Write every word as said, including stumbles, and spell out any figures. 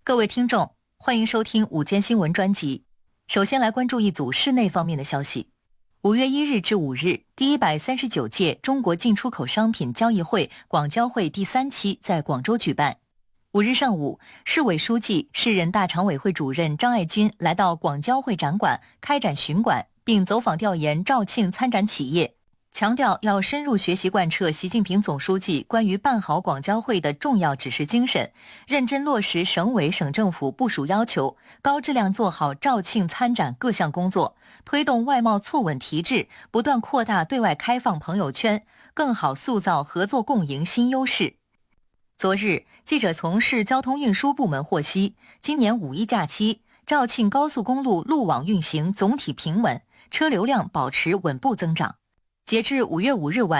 各位听众，欢迎收听午间新闻专辑。首先来关注一组室内方面的消息。五月一日至五日，第一百三十九届中国进出口商品交易会广交会第三期在广州举办。五日上午，市委书记、市人大常委会主任张爱军来到广交会展馆开展巡馆，并走访调研肇庆参展企业，强调要深入学习贯彻习近平总书记关于办好广交会的重要指示精神，认真落实省委省政府部署要求，高质量做好肇庆参展各项工作，推动外贸促稳提质，不断扩大对外开放朋友圈，更好塑造合作共赢新优势。昨日，记者从市交通运输部门获悉，今年五一假期，肇庆高速公路路网运行总体平稳，车流量保持稳步增长。截至五月五日晚